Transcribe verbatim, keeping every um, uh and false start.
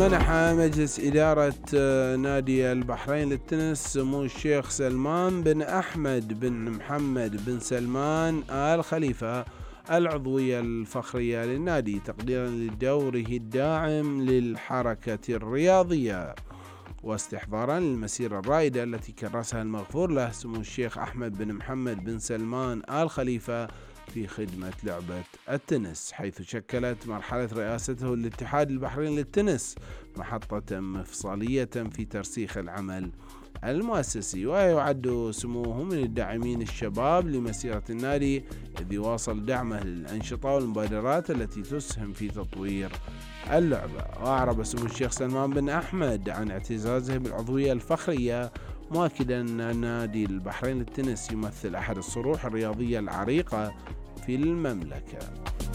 منح مجلس إدارة نادي البحرين للتنس سمو الشيخ سلمان بن أحمد بن محمد بن سلمان آل خليفة العضوية الفخرية للنادي تقديرا لدوره الداعم للحركة الرياضية واستحضارا للمسيرة الرائدة التي كرسها المغفور له سمو الشيخ أحمد بن محمد بن سلمان آل خليفة في خدمة لعبة التنس، حيث شكلت مرحلة رئاسته الاتحاد البحرين للتنس محطة مفصلية في ترسيخ العمل المؤسسي. ويعد سموه من الداعمين الشباب لمسيرة النادي، إذ يواصل دعمه للأنشطة والمبادرات التي تسهم في تطوير اللعبة. وأعرب سمو الشيخ سلمان بن أحمد عن اعتزازه بالعضوية الفخرية، مؤكدا أن نادي البحرين للتنس يمثل أحد الصروح الرياضية العريقة في المملكة.